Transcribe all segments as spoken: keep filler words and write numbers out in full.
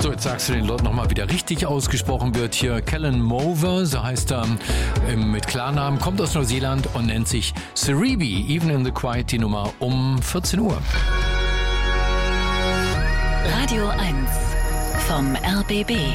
So, jetzt sagst du den Leuten nochmal, wie der richtig ausgesprochen wird. Hier Callan Mover, so heißt er mit Klarnamen, kommt aus Neuseeland und nennt sich Cerebi. Even in the Quiet, die Nummer um vierzehn Uhr. Radio eins vom R B B.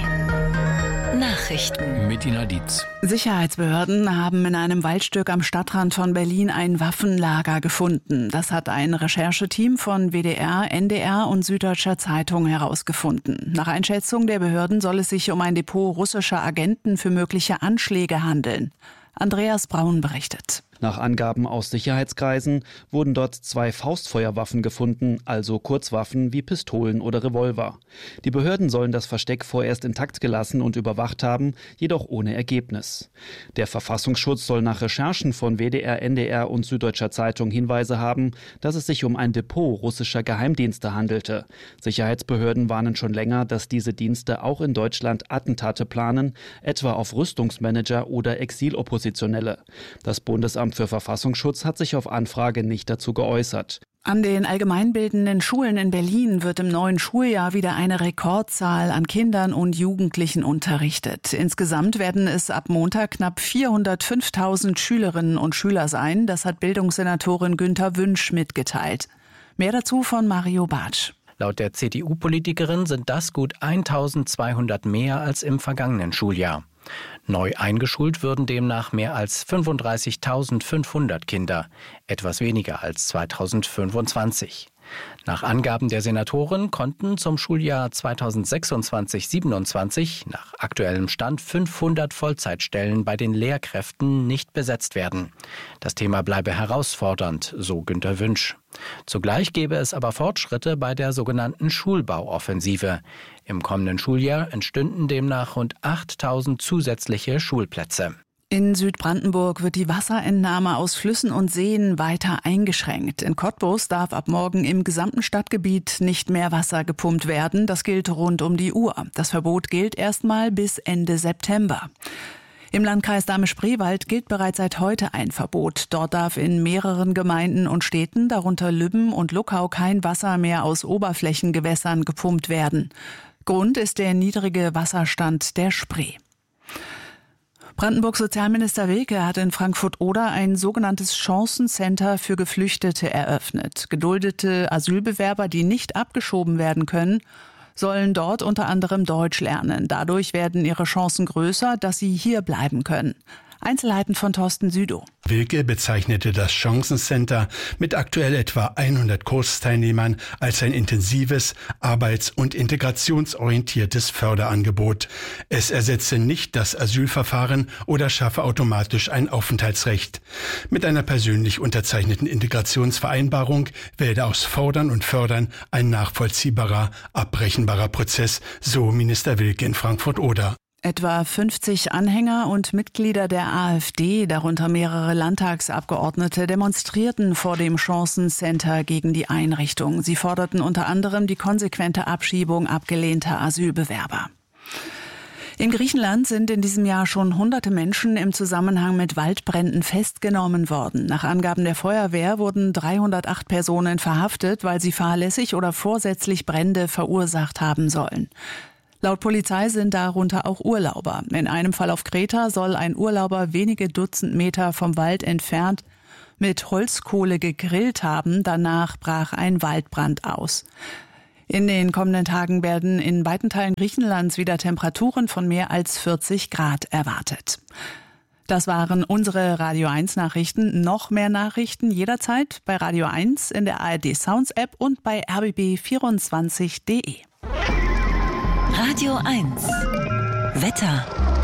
Nachrichten mit Ina Dietz. Sicherheitsbehörden haben in einem Waldstück am Stadtrand von Berlin ein Waffenlager gefunden. Das hat ein Rechercheteam von W D R, N D R und Süddeutscher Zeitung herausgefunden. Nach Einschätzung der Behörden soll es sich um ein Depot russischer Agenten für mögliche Anschläge handeln. Andreas Braun berichtet. Nach Angaben aus Sicherheitskreisen wurden dort zwei Faustfeuerwaffen gefunden, also Kurzwaffen wie Pistolen oder Revolver. Die Behörden sollen das Versteck vorerst intakt gelassen und überwacht haben, jedoch ohne Ergebnis. Der Verfassungsschutz soll nach Recherchen von W D R, N D R und Süddeutscher Zeitung Hinweise haben, dass es sich um ein Depot russischer Geheimdienste handelte. Sicherheitsbehörden warnen schon länger, dass diese Dienste auch in Deutschland Attentate planen, etwa auf Rüstungsmanager oder Exiloppositionelle. Das Bundesamt für Verfassungsschutz hat sich auf Anfrage nicht dazu geäußert. An den allgemeinbildenden Schulen in Berlin wird im neuen Schuljahr wieder eine Rekordzahl an Kindern und Jugendlichen unterrichtet. Insgesamt werden es ab Montag knapp vierhundertfünftausend Schülerinnen und Schüler sein. Das hat Bildungssenatorin Günther Wünsch mitgeteilt. Mehr dazu von Mario Bartsch. Laut der C D U-Politikerin sind das gut eintausendzweihundert mehr als im vergangenen Schuljahr. Neu eingeschult würden demnach mehr als fünfunddreißigtausendfünfhundert Kinder, etwas weniger als zweitausendfünfundzwanzig. Nach Angaben der Senatorin konnten zum Schuljahr zweitausendsechsundzwanzig siebenundzwanzig nach aktuellem Stand fünfhundert Vollzeitstellen bei den Lehrkräften nicht besetzt werden. Das Thema bleibe herausfordernd, so Günther Wünsch. Zugleich gäbe es aber Fortschritte bei der sogenannten Schulbauoffensive. Im kommenden Schuljahr entstünden demnach rund achttausend zusätzliche Schulplätze. In Südbrandenburg wird die Wasserentnahme aus Flüssen und Seen weiter eingeschränkt. In Cottbus darf ab morgen im gesamten Stadtgebiet nicht mehr Wasser gepumpt werden. Das gilt rund um die Uhr. Das Verbot gilt erstmal bis Ende September. Im Landkreis Dahme-Spreewald gilt bereits seit heute ein Verbot. Dort darf in mehreren Gemeinden und Städten, darunter Lübben und Luckau, kein Wasser mehr aus Oberflächengewässern gepumpt werden. Grund ist der niedrige Wasserstand der Spree. Brandenburgs Sozialminister Wilke hat in Frankfurt-Oder ein sogenanntes Chancencenter für Geflüchtete eröffnet. Geduldete Asylbewerber, die nicht abgeschoben werden können, sollen dort unter anderem Deutsch lernen. Dadurch werden ihre Chancen größer, dass sie hier bleiben können. Einzelheiten von Thorsten Südow. Wilke bezeichnete das Chancencenter mit aktuell etwa hundert Kursteilnehmern als ein intensives, arbeits- und integrationsorientiertes Förderangebot. Es ersetze nicht das Asylverfahren oder schaffe automatisch ein Aufenthaltsrecht. Mit einer persönlich unterzeichneten Integrationsvereinbarung werde aus Fordern und Fördern ein nachvollziehbarer, abbrechenbarer Prozess, so Minister Wilke in Frankfurt-Oder. Etwa fünfzig Anhänger und Mitglieder der AfD, darunter mehrere Landtagsabgeordnete, demonstrierten vor dem Chancencenter gegen die Einrichtung. Sie forderten unter anderem die konsequente Abschiebung abgelehnter Asylbewerber. In Griechenland sind in diesem Jahr schon hunderte Menschen im Zusammenhang mit Waldbränden festgenommen worden. Nach Angaben der Feuerwehr wurden dreihundertacht Personen verhaftet, weil sie fahrlässig oder vorsätzlich Brände verursacht haben sollen. Laut Polizei sind darunter auch Urlauber. In einem Fall auf Kreta soll ein Urlauber wenige Dutzend Meter vom Wald entfernt mit Holzkohle gegrillt haben. Danach brach ein Waldbrand aus. In den kommenden Tagen werden in weiten Teilen Griechenlands wieder Temperaturen von mehr als vierzig Grad erwartet. Das waren unsere Radio eins Nachrichten. Noch mehr Nachrichten jederzeit bei Radio eins in der A R D Sounds App und bei r b b vierundzwanzig punkt de. Radio eins Wetter.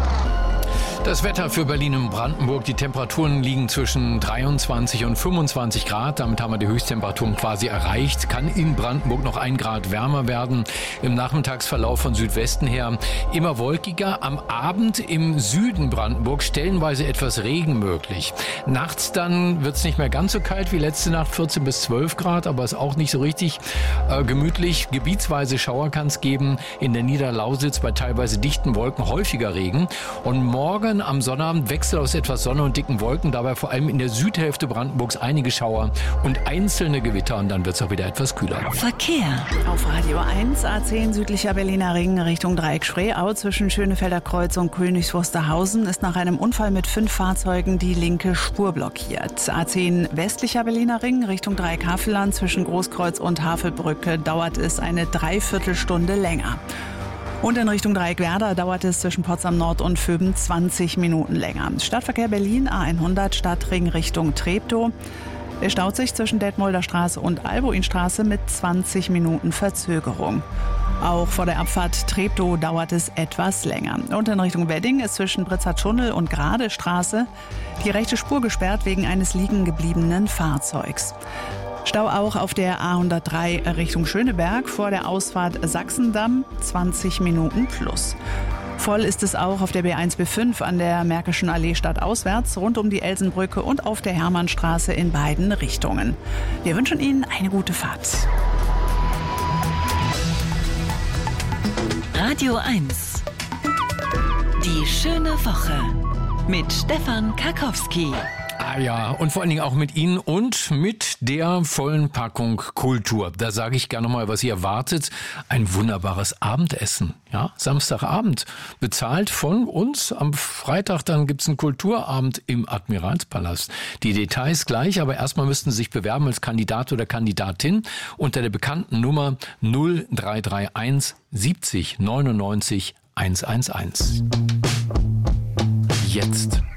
Das Wetter für Berlin und Brandenburg. Die Temperaturen liegen zwischen dreiundzwanzig und fünfundzwanzig Grad. Damit haben wir die Höchsttemperaturen quasi erreicht. Kann in Brandenburg noch ein Grad wärmer werden. Im Nachmittagsverlauf von Südwesten her immer wolkiger. Am Abend im Süden Brandenburgs stellenweise etwas Regen möglich. Nachts dann wird es nicht mehr ganz so kalt wie letzte Nacht, vierzehn bis zwölf Grad, aber ist auch nicht so richtig äh, gemütlich. Gebietsweise Schauer kann es geben. In der Niederlausitz bei teilweise dichten Wolken häufiger Regen. Und morgen dann am Sonnabend Wechsel aus etwas Sonne und dicken Wolken, dabei vor allem in der Südhälfte Brandenburgs einige Schauer und einzelne Gewitter und dann wird es auch wieder etwas kühler. Verkehr. Auf Radio eins, A zehn südlicher Berliner Ring Richtung Dreieck-Spreeau zwischen Schönefelder Kreuz und Königs Wusterhausen ist nach einem Unfall mit fünf Fahrzeugen die linke Spur blockiert. A zehn westlicher Berliner Ring Richtung Dreieck-Havelland zwischen Großkreuz und Havelbrücke dauert es eine Dreiviertelstunde länger. Und in Richtung Dreieck-Werder dauert es zwischen Potsdam Nord und Vöben zwanzig Minuten länger. Stadtverkehr Berlin A hundert Stadtring Richtung Treptow. Der staut sich zwischen Detmolder Straße und Albuinstraße mit zwanzig Minuten Verzögerung. Auch vor der Abfahrt Treptow dauert es etwas länger. Und in Richtung Wedding ist zwischen Britzert-Tunnel und Gradestraße die rechte Spur gesperrt wegen eines liegen gebliebenen Fahrzeugs. Stau auch auf der A hundertdrei Richtung Schöneberg vor der Ausfahrt Sachsendamm, zwanzig Minuten plus. Voll ist es auch auf der B eins B fünf an der Märkischen Allee stadtauswärts, rund um die Elsenbrücke und auf der Hermannstraße in beiden Richtungen. Wir wünschen Ihnen eine gute Fahrt. Radio eins. Die schöne Woche mit Stefan Karkowski. Ah ja, und vor allen Dingen auch mit Ihnen und mit der vollen Packung Kultur. Da sage ich gerne mal, was ihr erwartet. Ein wunderbares Abendessen. Ja, Samstagabend. Bezahlt von uns. Am Freitag dann gibt's einen Kulturabend im Admiralspalast. Die Details gleich, aber erstmal müssten Sie sich bewerben als Kandidat oder Kandidatin unter der bekannten Nummer null drei drei eins siebzig neunundneunzig hundertelf. Jetzt.